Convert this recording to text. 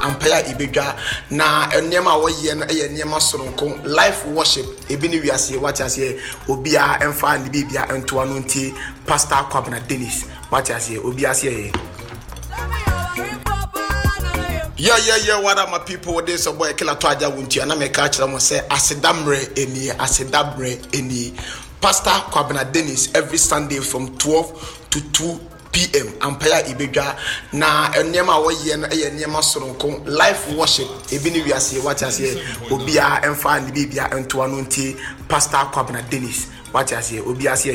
Ampaya ibedwa na enema woye no eye enema soronko life worship ebi ni wiase what ase obia emfa ni bibia ento anu nti Pastor Kwabena Dennis what ase obia ase Yeah, what are my people? This a boy killer to aja wunti and I make catch them say asedamre eni Pastor Kwabena Dennis every Sunday from 12 to 2 p.m. Ampaya ibedwa na enema woye no eye enema soronko life worship ebi ni wiase what ase obia emfa ni bibia ento anu nti Pastor Kwabena Dennis what ase obia ase